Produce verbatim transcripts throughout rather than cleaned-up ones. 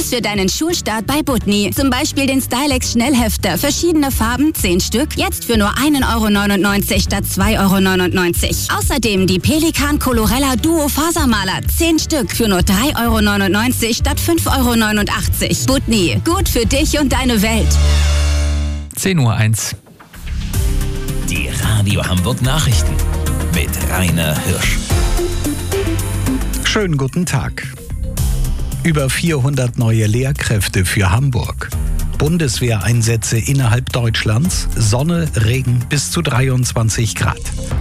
Alles für deinen Schulstart bei Budni. Zum Beispiel den Stylex Schnellhefter. Verschiedene Farben, zehn Stück. Jetzt für nur ein Euro neunundneunzig statt zwei Euro neunundneunzig. Außerdem die Pelikan Colorella Duo Fasermaler. zehn Stück für nur drei Euro neunundneunzig statt fünf Euro neunundachtzig. Budni. Gut für dich und deine Welt. zehn Uhr eins. Die Radio Hamburg Nachrichten mit Rainer Hirsch. Schönen guten Tag. Über vierhundert neue Lehrkräfte für Hamburg. Bundeswehreinsätze innerhalb Deutschlands. Sonne, Regen bis zu dreiundzwanzig Grad.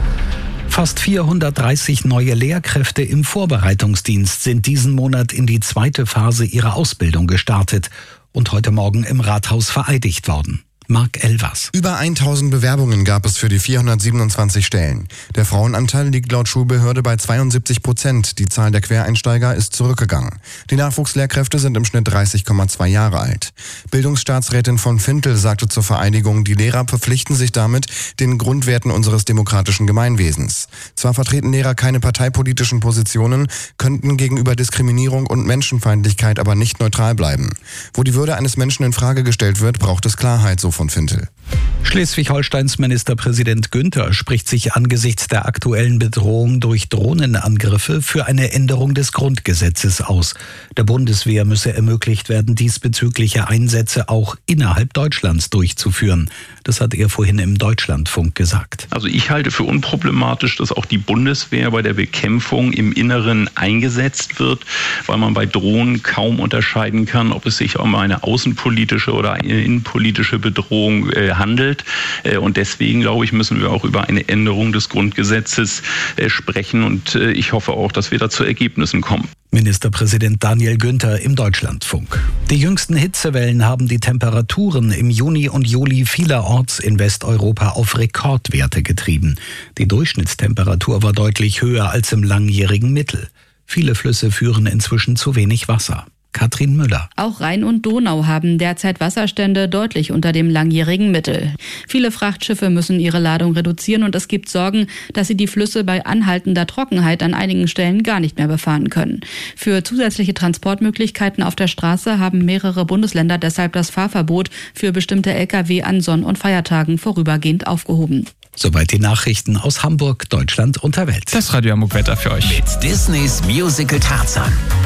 Fast vierhundertdreißig neue Lehrkräfte im Vorbereitungsdienst sind diesen Monat in die zweite Phase ihrer Ausbildung gestartet und heute Morgen im Rathaus vereidigt worden. Marc Elvers. Über tausend Bewerbungen gab es für die vierhundertsiebenundzwanzig Stellen. Der Frauenanteil liegt laut Schulbehörde bei zweiundsiebzig Prozent. Die Zahl der Quereinsteiger ist zurückgegangen. Die Nachwuchslehrkräfte sind im Schnitt dreißig Komma zwei Jahre alt. Bildungsstaatsrätin von Fintel sagte zur Vereidigung, die Lehrer verpflichten sich damit den Grundwerten unseres demokratischen Gemeinwesens. Zwar vertreten Lehrer keine parteipolitischen Positionen, könnten gegenüber Diskriminierung und Menschenfeindlichkeit aber nicht neutral bleiben. Wo die Würde eines Menschen in Frage gestellt wird, braucht es Klarheit, so von Fintel. Schleswig-Holsteins Ministerpräsident Günther spricht sich angesichts der aktuellen Bedrohung durch Drohnenangriffe für eine Änderung des Grundgesetzes aus. Der Bundeswehr müsse ermöglicht werden, diesbezügliche Einsätze auch innerhalb Deutschlands durchzuführen. Das hat er vorhin im Deutschlandfunk gesagt. Also ich halte für unproblematisch, dass auch die Bundeswehr bei der Bekämpfung im Inneren eingesetzt wird, weil man bei Drohnen kaum unterscheiden kann, ob es sich um eine außenpolitische oder eine innenpolitische Bedrohung äh, handelt. Äh, und deswegen, glaube ich, müssen wir auch über eine Änderung des Grundgesetzes äh, sprechen. Und äh, ich hoffe auch, dass wir da zu Ergebnissen kommen. Ministerpräsident Daniel Günther im Deutschlandfunk. Die jüngsten Hitzewellen haben die Temperaturen im Juni und Juli vielerorts in Westeuropa auf Rekordwerte getrieben. Die Durchschnittstemperatur war deutlich höher als im langjährigen Mittel. Viele Flüsse führen inzwischen zu wenig Wasser. Katrin Müller. Auch Rhein und Donau haben derzeit Wasserstände deutlich unter dem langjährigen Mittel. Viele Frachtschiffe müssen ihre Ladung reduzieren und es gibt Sorgen, dass sie die Flüsse bei anhaltender Trockenheit an einigen Stellen gar nicht mehr befahren können. Für zusätzliche Transportmöglichkeiten auf der Straße haben mehrere Bundesländer deshalb das Fahrverbot für bestimmte L K W an Sonn- und Feiertagen vorübergehend aufgehoben. Soweit die Nachrichten aus Hamburg, Deutschland und der Welt. Das Radio Hamburg Wetter für euch. Mit Disneys Musical Tarzan.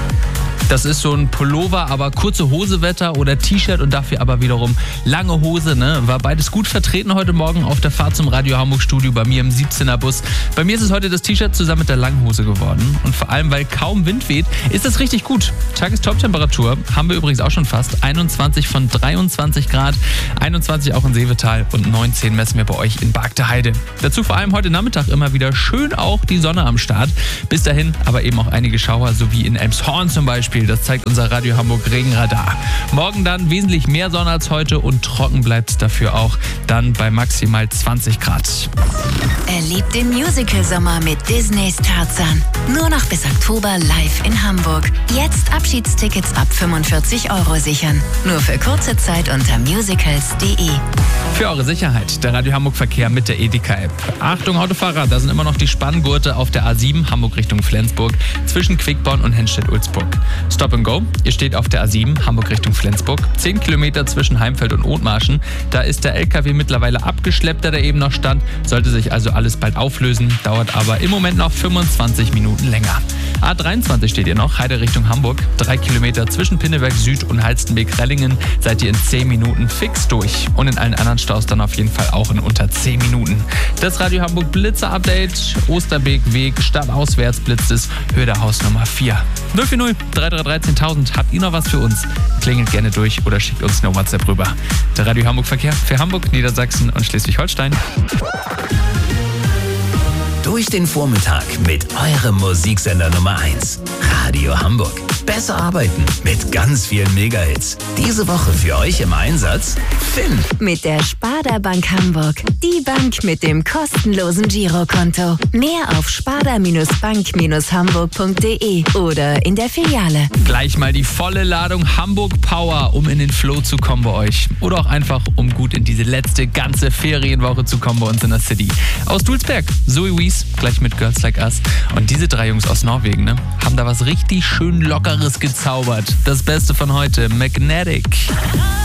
Das ist so ein Pullover, aber kurze Hosewetter oder T-Shirt und dafür aber wiederum lange Hose. Ne? War beides gut vertreten heute Morgen auf der Fahrt zum Radio Hamburg Studio bei mir im siebzehner Bus. Bei mir ist es heute das T-Shirt zusammen mit der langen Hose geworden. Und vor allem, weil kaum Wind weht, ist das richtig gut. Tagestop-Temperatur haben wir übrigens auch schon fast. einundzwanzig von dreiundzwanzig Grad, einundzwanzig auch in Seevetal und neunzehn messen wir bei euch in Bargteheide. Dazu vor allem heute Nachmittag immer wieder schön auch die Sonne am Start. Bis dahin aber eben auch einige Schauer, so wie in Elmshorn zum Beispiel. Das zeigt unser Radio Hamburg Regenradar. Morgen dann wesentlich mehr Sonne als heute und trocken bleibt es dafür auch dann bei maximal zwanzig Grad. Erlebt den Musical-Sommer mit Disneys Tarzan. Nur noch bis Oktober live in Hamburg. Jetzt Abschiedstickets ab fünfundvierzig Euro sichern. Nur für kurze Zeit unter musicals punkt de. Für eure Sicherheit, der Radio Hamburg Verkehr mit der Edeka-App. Achtung Autofahrer, da sind immer noch die Spanngurte auf der A sieben Hamburg Richtung Flensburg zwischen Quickborn und Henstedt-Ulzburg. Stop and Go, ihr steht auf der A sieben Hamburg Richtung Flensburg, zehn Kilometer zwischen Heimfeld und Othmarschen. Da ist der L K W mittlerweile abgeschleppt, der da eben noch stand, sollte sich also alles bald auflösen, dauert aber im Moment noch fünfundzwanzig Minuten länger. A dreiundzwanzig steht ihr noch, Heide Richtung Hamburg, drei Kilometer zwischen Pinneberg Süd und Halstenbek-Rellingen, seid ihr in zehn Minuten fix durch und in allen anderen Staus dann auf jeden Fall auch in unter zehn Minuten. Das Radio Hamburg Blitzer-Update, Osterbeek-Weg, stadtauswärts blitzt es, Höhe der Hausnummer vier. null vier null drei drei drei zehntausend, habt ihr noch was für uns? Klingelt gerne durch oder schickt uns eine WhatsApp rüber. Der Radio Hamburg Verkehr für Hamburg, Niedersachsen und Schleswig-Holstein. Durch den Vormittag mit eurem Musiksender Nummer eins. Radio Hamburg. Besser arbeiten mit ganz vielen Megahits. Diese Woche für euch im Einsatz Finn. Mit der Sparda Bank Hamburg. Die Bank mit dem kostenlosen Girokonto. Mehr auf sparda Bank Hamburg punkt de oder in der Filiale. Gleich mal die volle Ladung Hamburg Power, um in den Flow zu kommen bei euch. Oder auch einfach, um gut in diese letzte ganze Ferienwoche zu kommen bei uns in der City. Aus Dulsberg, Zoe Wies, gleich mit Girls Like Us. Und diese drei Jungs aus Norwegen, ne, haben da was richtig schön Lockeres Wunderbares gezaubert. Das Beste von heute, Magnetic.